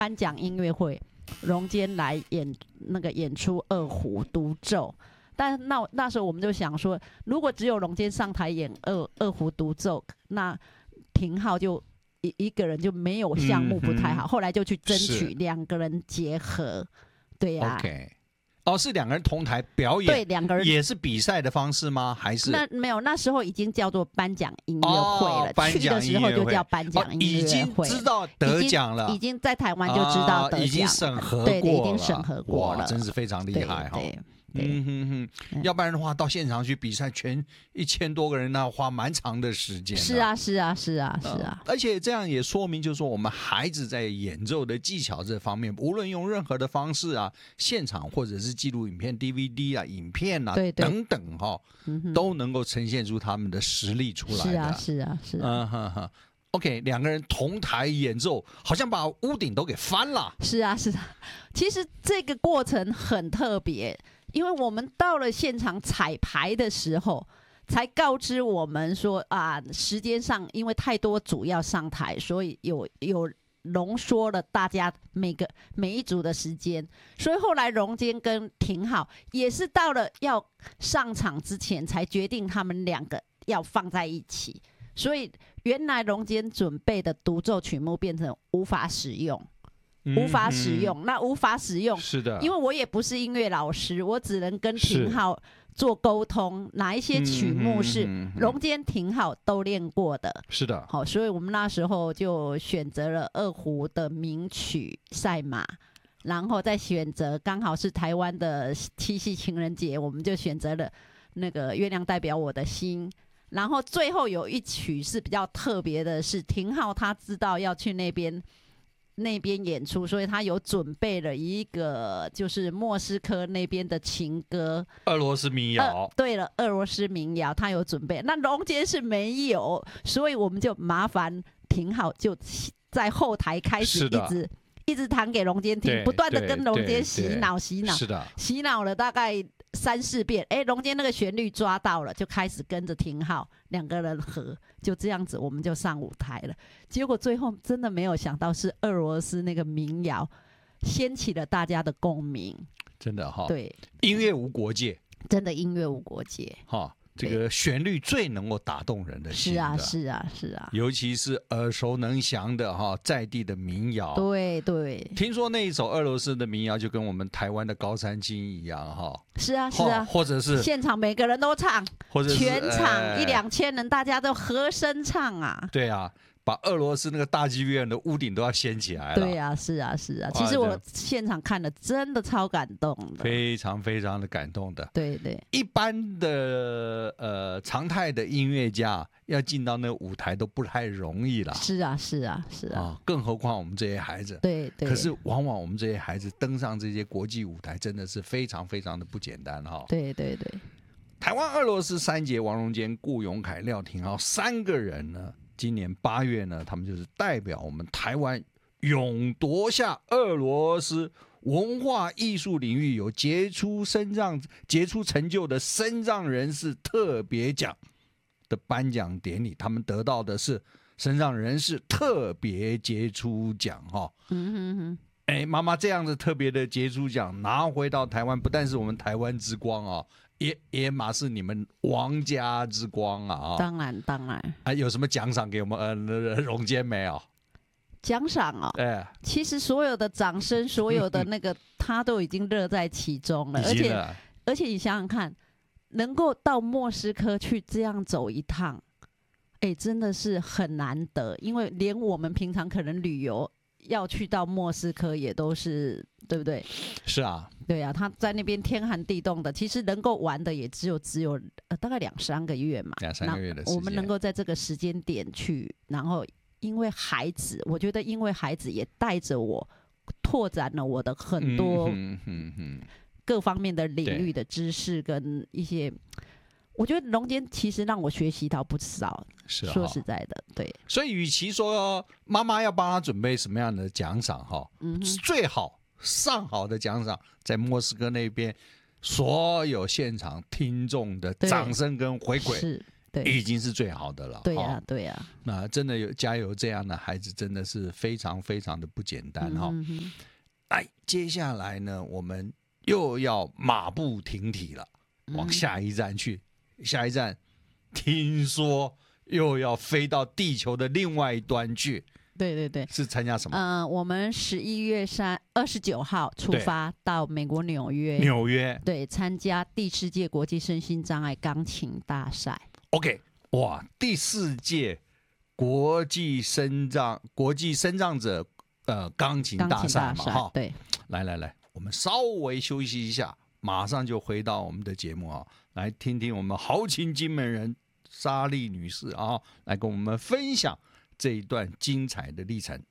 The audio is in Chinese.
颁奖音乐会，荣坚来演出二胡独奏。但那时候我们就想说，如果只有荣坚上台演二胡独奏，那廷浩就一个人就没有项目不太好。后来就去争取两个人结合，对呀、 OK。是两个人同台表演， 对，两个人也是比赛的方式吗？还是没有？那时候已经叫做颁奖音乐会了，去的时候就叫颁奖音乐会， 已经知道得奖了， 已经在台湾就知道得奖， 已经审核过了， 对，已经审核过了， 真是非常厉害哈。要不然的话，到现场去比赛，全1000多个人，那要花蛮长的时间。 是啊。 而且这样也说明，就是说我们孩子在演奏的技巧这方面，无论用任何的方式啊，现场或者是记录影片、DVD 啊、影片啊等等都能够呈现出他们的实力出来的。 是啊。 OK， 两个人同台演奏，好像把屋顶都给翻了。 是啊。其实这个过程很特别，因为我们到了现场彩排的时候，才告知我们说时间上因为太多组要上台，所以有浓缩了大家每一组的时间，所以后来荣坚跟廷浩也是到了要上场之前才决定他们两个要放在一起。所以原来荣坚准备的独奏曲目变成无法使用，那无法使用是的， 因为我也不是音乐老师，我只能跟廷浩做沟通，哪一些曲目是荣坚、廷浩都练过的。 是的， 好，所以我们那时候就选择了二胡的名曲《赛马》，然后再选择刚好是台湾的七夕情人节，我们就选择了那个《月亮代表我的心》。然后最后有一曲是比较特别的，是廷浩他知道要去那边演出，所以他有准备了一个就是莫斯科那边的情歌， 俄罗斯民谣。 对了，俄罗斯民谣他有准备，那荣坚是没有，所以我们就麻烦廷浩就在后台开始一直弹给荣坚听，不断的跟荣坚洗脑， 是的， 洗脑了大概3-4遍，荣坚那个旋律抓到了，就开始跟着廷浩两个人合，就这样子我们就上舞台了。结果最后真的没有想到是俄罗斯那个民谣掀起了大家的共鸣， 真的哈。 对， 音乐无国界， 真的音乐无国界哈。这个旋律最能够打动人的心的， 是啊， 尤其是耳熟能详的在地的民谣。 对， 听说那一首俄罗斯的民谣就跟我们台湾的高山青一样是啊， 或者是现场每个人都唱， 或者是全场1-2千人大家都和声唱啊。 对啊，把俄罗斯那个大剧院的屋顶都要掀起来了。 对啊，是啊。其实我现场看了，真的超感动的， 非常非常的感动的。 对， 一般的常态的音乐家要进到那个舞台都不太容易啦。 是啊。 更何况我们这些孩子。 对。 可是往往我们这些孩子登上这些国际舞台，真的是非常非常的不简单对。 台湾俄罗斯三杰王荣坚、顾永凯、廖廷浩3个人呢，今年8月呢，他们就是代表我们台湾勇夺下俄罗斯文化艺术领域有杰出成就的身障人士特别奖的颁奖典礼，他们得到的是身障人士特别杰出奖妈妈这样子特别的杰出奖拿回到台湾，不但是我们台湾之光也马是你们王家之光当然有什么奖赏给我们荣坚没有？ 奖赏其实所有的掌声，所有的那个他都已经乐在其中了，而且你想想看，能够到莫斯科去这样走一趟，真的是很难得，因为连我们平常可能旅游要去到莫斯科也都是，对不对？ 是啊， 对啊，他在那边天寒地冻的，其实能够玩的也只有大概2-3个月嘛 ，2-3个月的时间， 我们能够在这个时间点去，然后因为孩子，我觉得因为孩子也带着我拓展了我的很多各方面的领域的知识跟一些。我觉得荣坚其实让我学习到不少，说实在的，对。 所以，与其说妈妈要帮他准备什么样的奖赏最好上好的奖赏在莫斯科那边所有现场听众的掌声跟回馈， 对， 已经是最好的了。 对呀，对呀。 那真的加油，这样的孩子真的是非常非常的不简单哈。哎，接下来呢，我们又要马不停蹄了，往下一站去。下一站听说又要飞到地球的另外一端去。 对对对， 是参加什么？ 我们11月29号出发到美国纽约。 纽约对，参加第4届国际身心障碍钢琴大赛。 OK， 哇，第4届国际身障者钢琴大赛嘛，哈。 对， 来，我们稍微休息一下，马上就回到我们的节目啊，来听听我们豪情金门人莎莉女士啊，来跟我们分享这一段精彩的历程。